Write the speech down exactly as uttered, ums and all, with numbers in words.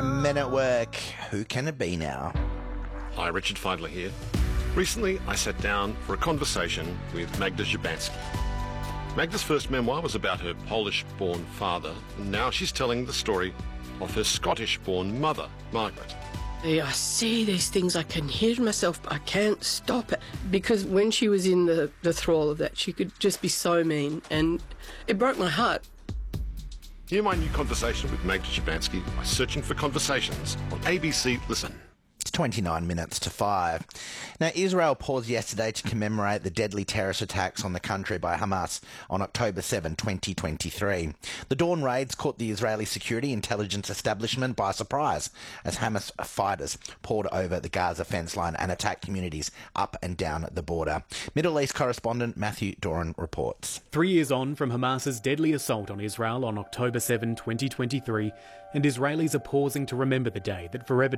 Men at Work. Who can it be now? Hi, Richard Feidler here. Recently, I sat down for a conversation with Magda Szubanski. Magda's first memoir was about her Polish-born father, and now she's telling the story of her Scottish-born mother, Margaret. I see these things, I can hear myself, but I can't stop it. Because when she was in the, the thrall of that, she could just be so mean, and it broke my heart. Hear my new conversation with Magda Szubanski by searching for Conversations on A B C Listen. It's twenty-nine minutes to five. Now, Israel paused yesterday to commemorate the deadly terrorist attacks on the country by Hamas on October seventh, twenty twenty-three. The dawn raids caught the Israeli security intelligence establishment by surprise as Hamas fighters poured over the Gaza fence line and attacked communities up and down the border. Middle East correspondent Matthew Doran reports. Three years on from Hamas's deadly assault on Israel on October seventh, twenty twenty-three, and Israelis are pausing to remember the day that forever